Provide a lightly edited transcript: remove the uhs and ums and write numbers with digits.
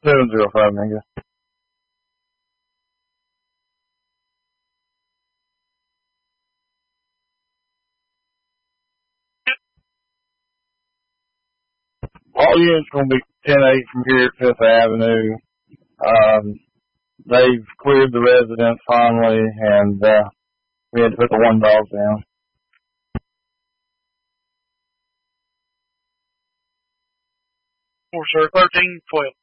705, Mingus. All units going to be 10-8 from here at 5th Avenue. They've cleared the residence finally, and we had to put the one dog down. Sir, 13-12.